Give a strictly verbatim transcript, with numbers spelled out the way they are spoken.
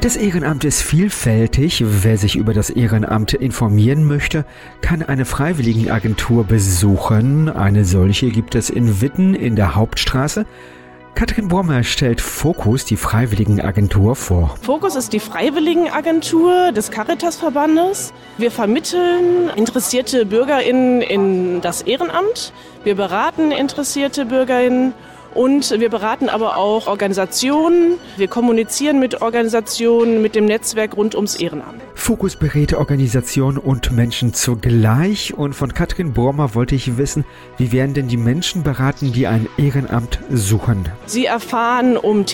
Das Ehrenamt ist vielfältig. Wer sich über das Ehrenamt informieren möchte, kann eine Freiwilligenagentur besuchen. Eine solche gibt es in Witten in der Hauptstraße. Katrin Brommer stellt Focus, die Freiwilligenagentur, vor. Focus ist die Freiwilligenagentur des Caritasverbandes. Wir vermitteln interessierte BürgerInnen in das Ehrenamt. Wir beraten interessierte BürgerInnen. Und wir beraten aber auch Organisationen. Wir kommunizieren mit Organisationen, mit dem Netzwerk rund ums Ehrenamt. Focus berät Organisationen und Menschen zugleich. Und von Katrin Brommer wollte ich wissen, wie werden denn die Menschen beraten, die ein Ehrenamt suchen? Sie erfahren um